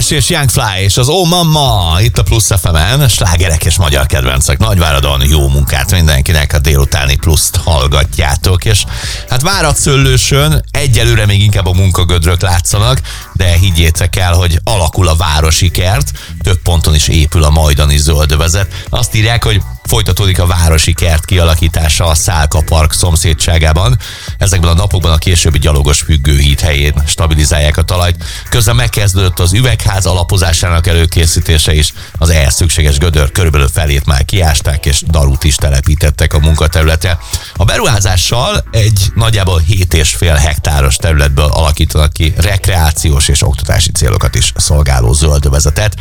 András és Young Fly és az Oh Mama itt a Plusz FM-en, slágerek és magyar kedvencek Nagyváradon. Jó munkát mindenkinek, a délutáni Pluszt hallgatjátok, és hát Várad-Szőlősön egyelőre még inkább a munkagödrök látszanak, de higgyétek el, hogy alakul a városi kert, több ponton is épül a majdani zöldövezet. Azt írják, hogy folytatódik a városi kert kialakítása a Szálka Park szomszédságában. Ezekben a napokban a későbbi gyalogos függőhíd helyén stabilizálják a talajt. Közben megkezdődött az üvegház alapozásának előkészítése is. Az ehhez szükséges gödör körülbelül felét már kiásták, és darút is telepítettek a munkaterületre. A beruházással egy nagyjából 7,5 hektáros területből alakítanak ki rekreációs és oktatási célokat is szolgáló zöldövezetet.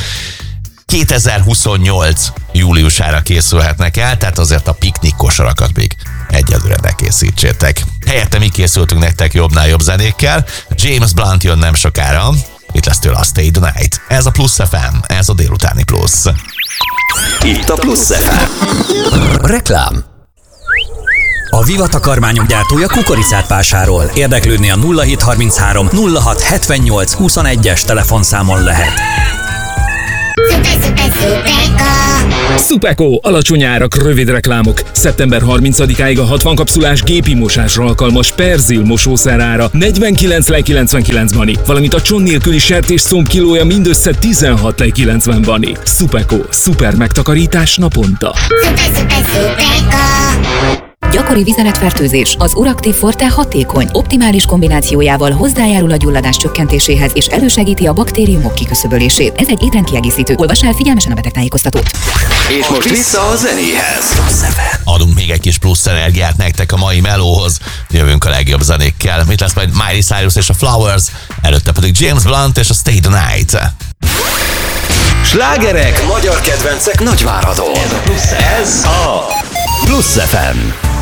2028 júliusára készülhetnek el, tehát azért a piknik kosarakat még egyelőre ne készítsétek. Helyette mi készültünk nektek jobbnál jobb zenékkel. James Blunt jön nem sokára. Itt lesz tőle a Stay the Night. Ez a Plusz FM, ez a délutáni Plusz. Itt a Plusz FM. Reklám. A Viva takarmányok gyártója kukoricát vásárol. Érdeklődni a 0733 06 78 21-es telefonszámon lehet. Szupeko, alacsony árak, rövid reklámok. Szeptember 30-áig a 60 kapszulás gépi mosásra alkalmas Perzil mosószer ára 49,99 bani, valamint a cson nélküli sertésszomb kilója mindössze 16,90 bani. Szupeko, szuper megtakarítás naponta. Gyakori vizeletfertőzés. Az Uraktív Forte hatékony, optimális kombinációjával hozzájárul a gyulladás csökkentéséhez és elősegíti a baktériumok kiköszöbölését. Ez egy étrendkiegészítő. Olvass el figyelmesen a betegtájékoztatót. És most vissza a zenéhez. Adunk még egy kis plusz energiát nektek a mai melóhoz. Jövünk a legjobb zenékkel. Mit lesz majd Miley Cyrus és a Flowers, előtte pedig James Blunt és a Stay the Night. Slágerek, magyar kedvencek Nagyváradon. Ez a Plusz FM.